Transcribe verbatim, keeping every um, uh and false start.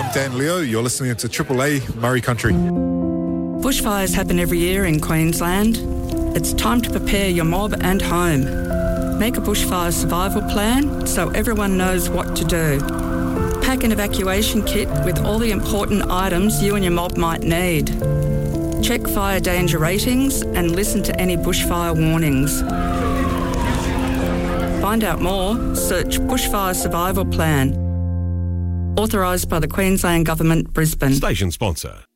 I'm Dan Leo. You're listening to Triple A Murray Country. Bushfires happen every year in Queensland. It's time to prepare your mob and home. Make a bushfire survival plan so everyone knows what to do. Pack an evacuation kit with all the important items you and your mob might need. Check fire danger ratings and listen to any bushfire warnings. Find out more, search Bushfire Survival Plan. Authorised by the Queensland Government, Brisbane. Station sponsor.